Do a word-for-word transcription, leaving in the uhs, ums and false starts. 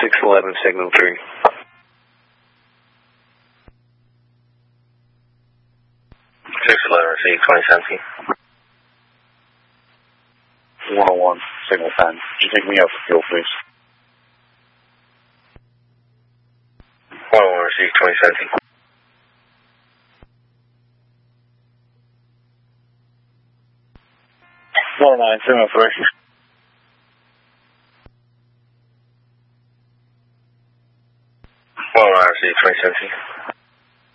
six eleven, signal three. six eleven, receive twenty seventeen. one oh one, signal ten. Could you pick me up for fuel, please? one oh one, receive twenty seventeen. one oh nine, signal three. one oh nine, receive twenty seventeen.